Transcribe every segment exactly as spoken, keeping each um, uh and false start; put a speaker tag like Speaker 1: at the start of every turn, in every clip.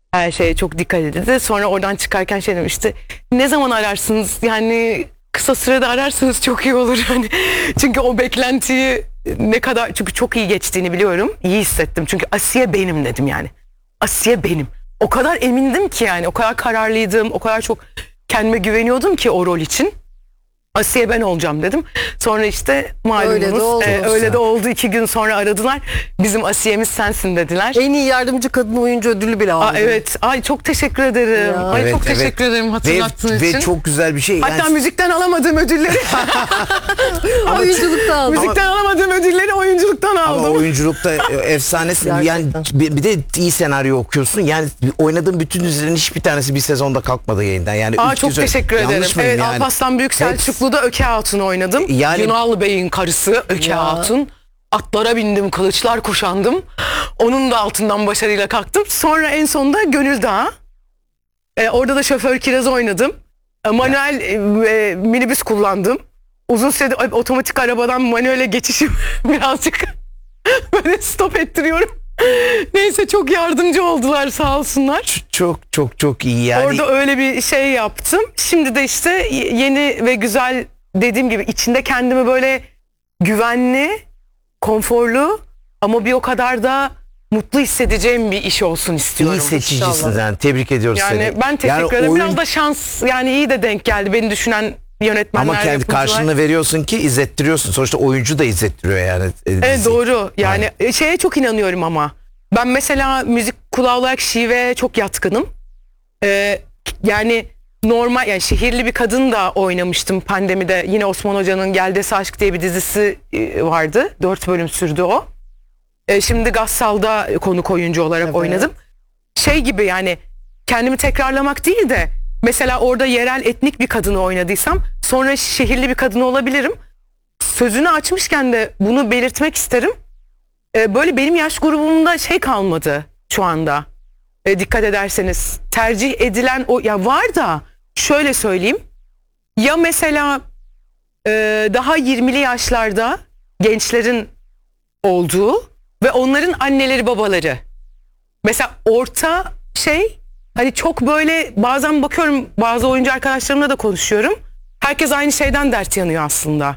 Speaker 1: Her şeye çok dikkat edildi. Sonra oradan çıkarken şey demişti. Ne zaman ararsınız? Yani kısa sürede ararsanız çok iyi olur. Hani çünkü o beklentiyi ne kadar, çünkü çok iyi geçtiğini biliyorum. İyi hissettim. Çünkü Asiye benim dedim yani. Asiye benim. O kadar emindim ki yani. O kadar kararlıydım. O kadar çok kendime güveniyordum ki o rol için. Asiye ben olacağım dedim. Sonra işte malumunuz
Speaker 2: Öyle de oldu.
Speaker 1: e, öyle de oldu. İki gün sonra aradılar. Bizim Asiye'miz sensin dediler.
Speaker 2: En iyi yardımcı kadın oyuncu ödülü bile aldı.
Speaker 1: Aa, evet. Ay çok teşekkür ederim.
Speaker 2: Ya.
Speaker 1: Ay
Speaker 3: Evet,
Speaker 1: çok
Speaker 3: evet.
Speaker 1: teşekkür ederim hatırlattığın
Speaker 3: ve,
Speaker 1: için.
Speaker 3: Ve çok güzel bir şey.
Speaker 1: Hatta
Speaker 3: Yani-
Speaker 1: müzikten alamadığım ödülleri
Speaker 2: Oyunculukta aldı.
Speaker 1: müzikten alamadığım ödülleri oyunculuktan aldım.
Speaker 3: Ama oyunculukta efsanesin. Yani
Speaker 2: Gerçekten.
Speaker 3: bir, bir de iyi senaryo okuyorsun. Yani oynadığın bütün dizilerin hiçbir tanesi bir sezonda kalkmadı yayından. Yani
Speaker 1: Aa,
Speaker 3: üç
Speaker 1: çok
Speaker 3: güzel-
Speaker 1: teşekkür
Speaker 3: Yanlış
Speaker 1: ederim.
Speaker 3: mıyım
Speaker 1: Evet,
Speaker 3: yani?
Speaker 1: Alparslan Büyük Selçuklu'da Öke Hatun'u oynadım.
Speaker 3: Yani-
Speaker 1: Yunanlı Bey'in karısı Öke
Speaker 2: Ya.
Speaker 1: Hatun. Atlara bindim, kılıçlar kuşandım. Onun da altından başarıyla kalktım. Sonra en sonunda Gönül Dağı. Ee, orada da şoför Kiraz oynadım. Ee, manuel e, e, minibüs kullandım. Uzun süredir e, otomatik arabadan manuele geçişim birazcık böyle stop ettiriyorum. Neyse çok yardımcı oldular sağ olsunlar.
Speaker 3: Çok çok çok iyi yani.
Speaker 1: Orada öyle bir şey yaptım. Şimdi de işte y- yeni ve güzel, dediğim gibi içinde kendimi böyle güvenli, konforlu ama bir o kadar da mutlu hissedeceğim bir iş olsun istiyorum.
Speaker 3: İyi seçicisin
Speaker 2: İnşallah.
Speaker 3: yani. Tebrik ediyoruz
Speaker 1: Yani
Speaker 3: seni.
Speaker 1: ben teşekkür
Speaker 3: Yani
Speaker 1: ederim.
Speaker 3: oyun-
Speaker 1: Biraz da şans, yani iyi de denk geldi. Beni düşünen yönetmenler,
Speaker 3: Ama kendi
Speaker 1: yapımcılar.
Speaker 3: karşılığını veriyorsun ki izlettiriyorsun. Sonuçta oyuncu da izlettiriyor yani. e,
Speaker 1: Evet
Speaker 3: diziyi.
Speaker 1: doğru. Yani e, şeye çok inanıyorum ama. Ben mesela müzik kulağı olarak şiveye çok yatkınım. Ee, yani normal, yani şehirli bir kadın da oynamıştım pandemide. Yine Osman Hoca'nın Geldesi Aşk diye bir dizisi e, vardı. Dört bölüm sürdü o. Ee, şimdi Gassal'da konuk oyuncu olarak
Speaker 2: Evet.
Speaker 1: oynadım. Şey gibi yani, kendimi tekrarlamak değil de mesela orada yerel etnik bir kadını oynadıysam sonra şehirli bir kadın olabilirim. Sözünü açmışken de bunu belirtmek isterim. Ee, böyle benim yaş grubumda şey kalmadı şu anda. Ee, dikkat ederseniz tercih edilen o, ya var da şöyle söyleyeyim. Ya mesela e, daha yirmili yaşlarda gençlerin olduğu ve onların anneleri babaları. Mesela orta şey, hani çok böyle bazen bakıyorum, bazı oyuncu arkadaşlarımla da konuşuyorum. Herkes aynı şeyden dert yanıyor aslında.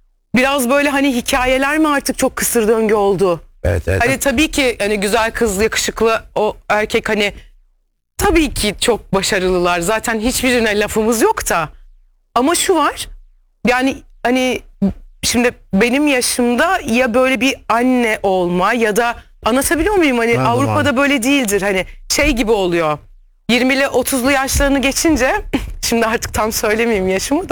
Speaker 1: Biraz böyle hani hikayeler mi artık çok kısır döngü oldu?
Speaker 3: Evet, evet.
Speaker 1: Hani tabii ki hani güzel kız, yakışıklı o erkek, hani tabii ki çok başarılılar. Zaten hiçbirine lafımız yok da. Ama şu var. Yani hani şimdi benim yaşımda ya böyle bir anne olma ya da, anlatabiliyor muyum? Hani
Speaker 3: Anladım,
Speaker 1: Avrupa'da
Speaker 3: anladım.
Speaker 1: böyle değildir. Hani şey gibi oluyor. yirmili otuzlu yaşlarını geçince, şimdi artık tam söylemeyeyim yaşımı da.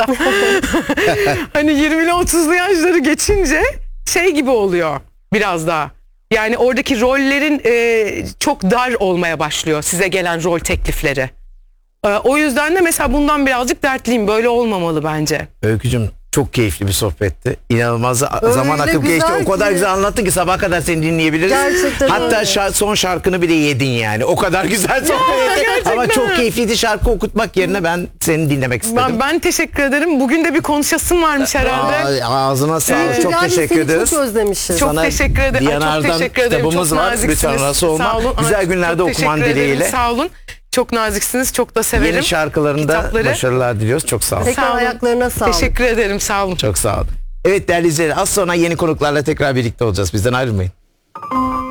Speaker 1: Hani yirmili otuzlu yaşları geçince şey gibi oluyor biraz daha. Yani oradaki rollerin e, çok dar olmaya başlıyor, size gelen rol teklifleri. E, o yüzden de mesela bundan birazcık dertliyim. Böyle olmamalı bence.
Speaker 3: Öykücüm çok keyifli bir sohbetti. İnanılmaz
Speaker 2: Öyle
Speaker 3: zaman akıp
Speaker 2: güzel
Speaker 3: geçti. O kadar
Speaker 2: ki.
Speaker 3: güzel anlattın ki sabaha kadar seni dinleyebiliriz.
Speaker 2: Gerçekten
Speaker 3: Hatta
Speaker 2: öyle.
Speaker 3: şa- son şarkını bile yedin yani. O kadar güzel sohbet ettik.
Speaker 1: gerçekten
Speaker 3: Ama çok
Speaker 1: mi?
Speaker 3: keyifliydi, şarkı okutmak yerine ben seni dinlemek istedim.
Speaker 1: Ben, ben teşekkür ederim. Bugün de bir konuşasım varmış herhalde.
Speaker 3: Aa, ağzına sağlık.
Speaker 1: Evet.
Speaker 3: Çok
Speaker 2: Yani
Speaker 3: teşekkür
Speaker 2: seni
Speaker 3: ederiz.
Speaker 2: çok özlemişiz.
Speaker 1: Çok
Speaker 3: Sana
Speaker 1: teşekkür ederim. Ay, çok
Speaker 3: Diyanar'dan
Speaker 1: teşekkür ederim.
Speaker 3: kitabımız
Speaker 1: Çok
Speaker 3: var.
Speaker 1: naziksiniz.
Speaker 3: Lütfen nasıl olma.
Speaker 1: Sağ olun.
Speaker 3: Güzel
Speaker 1: Ay,
Speaker 3: günlerde
Speaker 1: çok
Speaker 3: okuman
Speaker 1: teşekkür ederim.
Speaker 3: dileğiyle.
Speaker 1: Sağ olun. Çok naziksiniz. Çok da severim.
Speaker 3: Yeni şarkılarında
Speaker 1: Kitapları.
Speaker 3: başarılar diliyoruz. Çok sağ olun.
Speaker 2: Tekrar
Speaker 1: Sağ olun.
Speaker 2: ayaklarına sağlık.
Speaker 1: Teşekkür ederim. Sağ olun.
Speaker 3: Çok sağ olun. Evet değerli izleyiciler, az sonra yeni konuklarla tekrar birlikte olacağız. Bizden ayrılmayın.